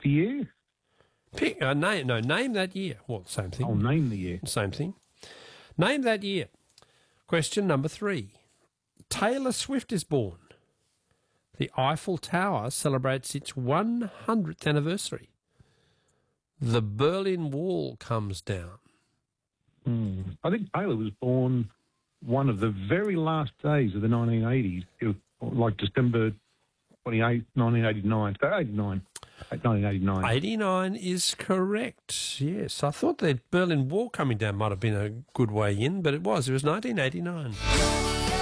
the year? Name that year. Well, same thing. I'll name the year. Same thing. Name that year. Question number 3. Taylor Swift is born. The Eiffel Tower celebrates its 100th anniversary. The Berlin Wall comes down. I think Taylor was born one of the very last days of the 1980s. It was like December 28th, 1989. So 1989. 89 is correct, yes. I thought the Berlin Wall coming down might have been a good way in, but it was. It was 1989.